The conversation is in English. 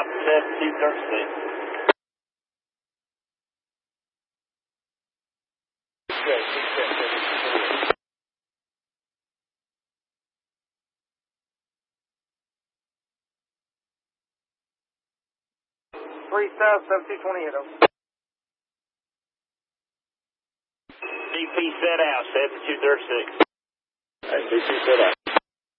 south, 7236. Three south, 7228. DP set out, 7236. Alright, DP set out.